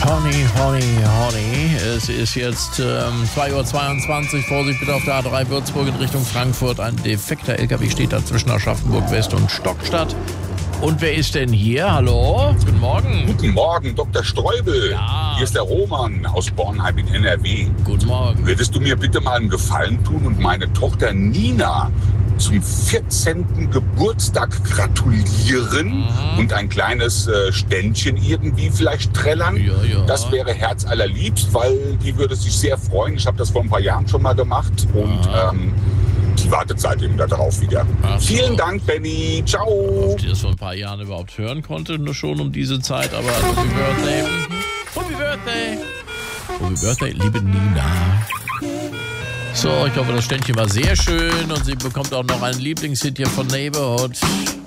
Honey. Es ist jetzt 2:22 Uhr. Vorsicht bitte auf der A3 Würzburg in Richtung Frankfurt. Ein defekter LKW steht da zwischen Aschaffenburg West und Stockstadt. Und wer ist denn hier? Hallo? Guten Morgen. Guten Morgen, Dr. Streubel. Ja. Hier ist der Roman aus Bornheim in NRW. Guten Morgen. Würdest du mir bitte mal einen Gefallen tun und meine Tochter Nina zum 14. Geburtstag gratulieren und ein kleines Ständchen irgendwie vielleicht trällern? Ja. Das wäre herzallerliebst, weil die würde sich sehr freuen. Ich habe das vor ein paar Jahren schon mal gemacht und die wartet seitdem da drauf wieder. Ach so. Vielen Dank, Benny. Ciao. Ob ich das vor ein paar Jahren überhaupt hören konnte, nur schon um diese Zeit, aber Happy Birthday. Happy Birthday. Happy Birthday, liebe Nina. So, ich hoffe, das Ständchen war sehr schön und sie bekommt auch noch einen Lieblingshit hier von Neighborhood.